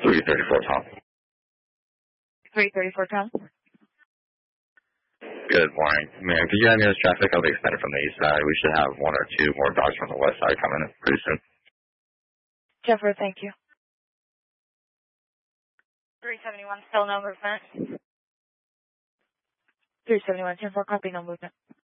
334 Tom. 334 Tom. Good morning. Ma'am, could you have me as traffic? I'll be extended from the east side. We should have one or two more dogs from the west side coming in pretty soon. Jeffrey, thank you. 371, still no movement. 371, 10-4, copy, no movement.